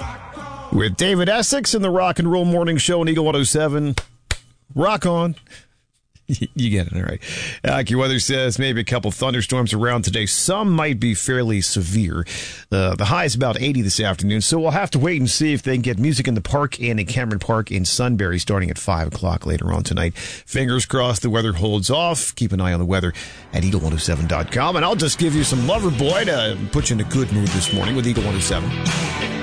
With David Essex in the Rock and Roll Morning Show on Eagle 107. Rock on. You get it, all right. AccuWeather says maybe a couple thunderstorms around today. Some might be fairly severe. The high is about 80 this afternoon, so we'll have to wait and see if they can get music in the park and in Cameron Park in Sunbury starting at 5 o'clock later on tonight. Fingers crossed the weather holds off. Keep an eye on the weather at Eagle107.com. And I'll just give you some Loverboy to put you in a good mood this morning with Eagle 107.